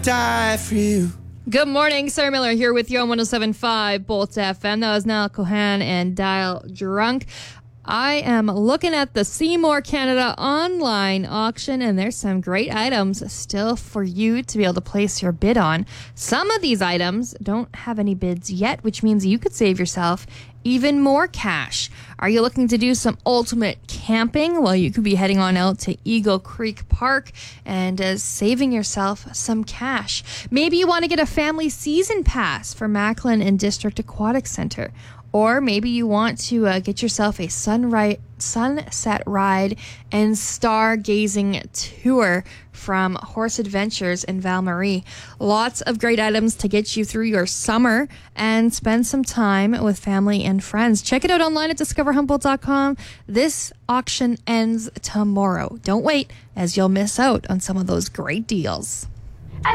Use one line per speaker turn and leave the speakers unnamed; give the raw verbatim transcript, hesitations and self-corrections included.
Die for you.
Good morning, Sarah Miller here with you on one oh seven point five Bolt F M. That was Niall Cohan and Dial Drunk. I am looking at the Seymour Canada online auction, and there's some great items still for you to be able to place your bid on. Some of these items don't have any bids yet, which means you could save yourself even more cash. Are you looking to do some ultimate camping? Well, you could be heading on out to Eagle Creek Park and uh, saving yourself some cash. Maybe you want to get a family season pass for Macklin and District Aquatic Center. Or maybe you want to uh, get yourself a sunrise, sunset ride and stargazing tour from Horse Adventures in Val-Marie. Lots of great items to get you through your summer and spend some time with family and friends. Check it out online at discover humboldt dot com. This auction ends tomorrow. Don't wait, as you'll miss out on some of those great deals.